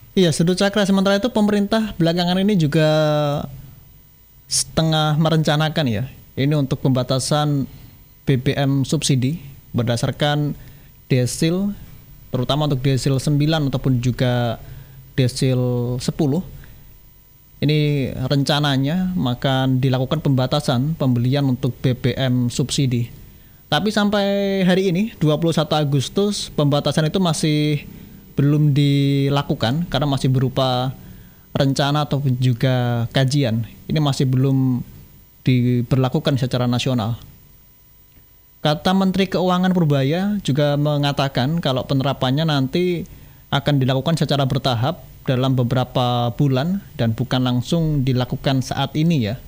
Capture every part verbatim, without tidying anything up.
Iya, sudut cakra. Sementara itu pemerintah belakangan ini juga setengah merencanakan ya. Ini untuk pembatasan B B M subsidi berdasarkan desil, terutama untuk desil sembilan ataupun juga desil sepuluh. Ini rencananya akan dilakukan pembatasan pembelian untuk B B M subsidi. Tapi sampai hari ini dua puluh satu Agustus pembatasan itu masih belum dilakukan karena masih berupa rencana ataupun juga kajian. Ini masih belum diberlakukan secara nasional. Kata Menteri Keuangan Purbaya juga mengatakan kalau penerapannya nanti akan dilakukan secara bertahap dalam beberapa bulan dan bukan langsung dilakukan saat ini ya.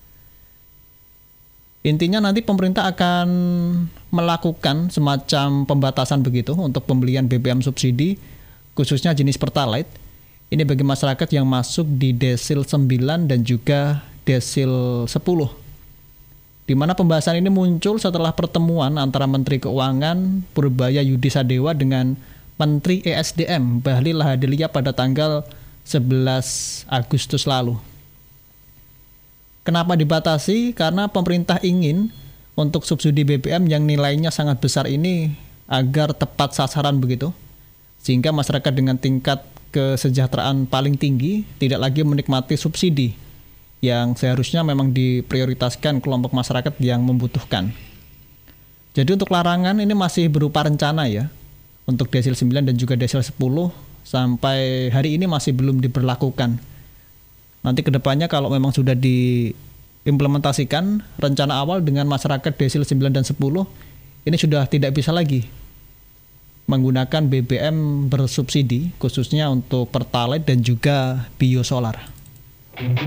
Intinya nanti pemerintah akan melakukan semacam pembatasan begitu untuk pembelian B B M subsidi khususnya jenis Pertalite. Ini bagi masyarakat yang masuk di desil sembilan dan juga desil sepuluh. Di mana pembahasan ini muncul setelah pertemuan antara Menteri Keuangan Purbaya Yudi Sadewa dengan Menteri E S D M Bahlil Lahadalia pada tanggal sebelas Agustus lalu. Kenapa dibatasi? Karena pemerintah ingin untuk subsidi B B M yang nilainya sangat besar ini agar tepat sasaran begitu. Sehingga masyarakat dengan tingkat kesejahteraan paling tinggi tidak lagi menikmati subsidi yang seharusnya memang diprioritaskan kelompok masyarakat yang membutuhkan. Jadi untuk larangan ini masih berupa rencana ya. Untuk desil sembilan dan juga desil sepuluh sampai hari ini masih belum diberlakukan. Nanti kedepannya kalau memang sudah diimplementasikan rencana awal dengan masyarakat desil sembilan dan sepuluh, ini sudah tidak bisa lagi menggunakan B B M bersubsidi khususnya untuk Pertalite dan juga biosolar.